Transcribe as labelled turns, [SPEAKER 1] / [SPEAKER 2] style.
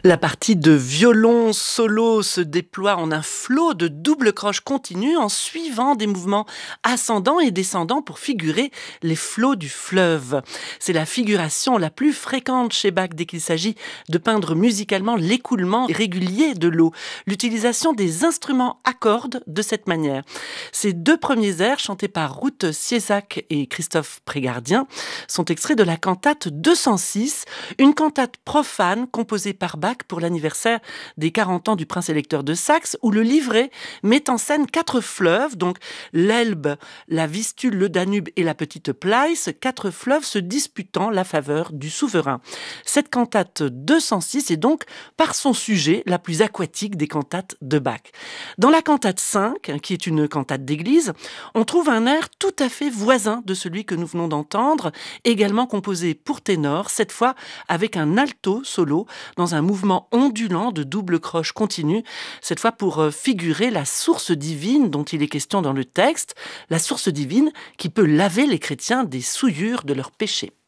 [SPEAKER 1] La partie de violon solo se déploie en un flot de double croche continue en suivant des mouvements ascendants et descendants pour figurer les flots du fleuve. C'est la figuration la plus fréquente chez Bach dès qu'il s'agit de peindre musicalement l'écoulement régulier de l'eau. L'utilisation des instruments à cordes de cette manière. Ces deux premiers airs, chantés par Ruth Siesack et Christophe Prégardien, sont extraits de la cantate 206, une cantate profane composée par Bach pour l'anniversaire des 40 ans du prince électeur de Saxe, où le livret met en scène 4 fleuves, donc l'Elbe, la Vistule, le Danube et la Petite Pleiss, 4 fleuves se disputant la faveur du souverain. Cette cantate 206 est donc, par son sujet, la plus aquatique des cantates de Bach. Dans la cantate 5, qui est une cantate d'église, on trouve un air tout à fait voisin de celui que nous venons d'entendre, également composé pour ténor, cette fois avec un alto solo, dans un mouvement ondulant de double croche continue, cette fois pour figurer la source divine dont il est question dans le texte, la source divine qui peut laver les chrétiens des souillures de leurs péchés.